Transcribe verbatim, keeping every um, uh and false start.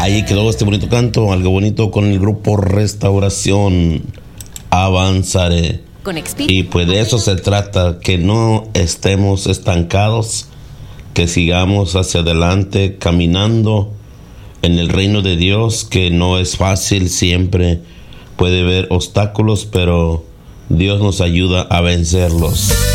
Ahí quedó este bonito canto, algo bonito con el grupo Restauración. Avanzaré. Con Expit. Y pues de eso se trata, que no estemos estancados, que sigamos hacia adelante caminando en el reino de Dios, que no es fácil, siempre puede haber obstáculos, pero Dios nos ayuda a vencerlos.